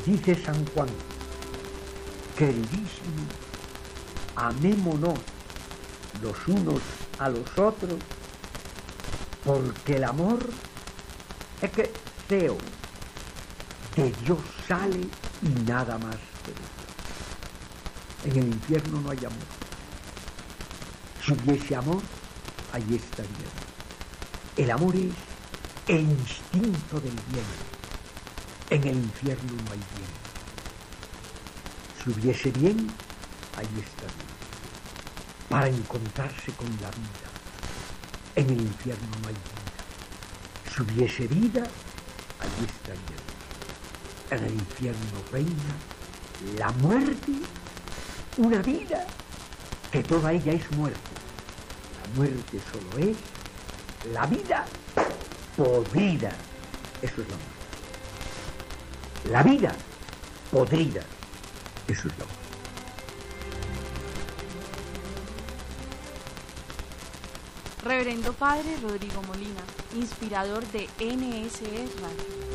Dice San Juan, queridísimo, amémonos los unos a los otros, porque el amor es que Teo de Dios sale y nada más de Dios. En el infierno no hay amor. Si hubiese amor, ahí estaría. El amor es el instinto del bien. En el infierno no hay bien. Si hubiese bien, ahí estaría. Para encontrarse con la vida. En el infierno no hay vida. Si hubiese vida, ahí estaría. En el infierno reina la muerte, una vida que toda ella es muerte. La muerte solo es la vida podrida. Eso es la muerte. La vida podrida. Eso es la muerte. Reverendo Padre Rodrigo Molina, inspirador de NSE Radio.